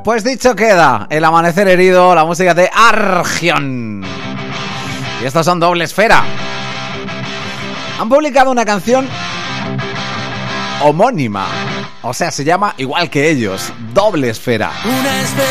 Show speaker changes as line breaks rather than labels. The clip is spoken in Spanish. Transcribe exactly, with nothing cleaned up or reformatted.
Pues dicho queda, El amanecer herido, la música de Argion. Y estos son Doble Esfera. Han publicado una canción homónima, o sea, se llama igual que ellos, Doble Esfera.
Una esfera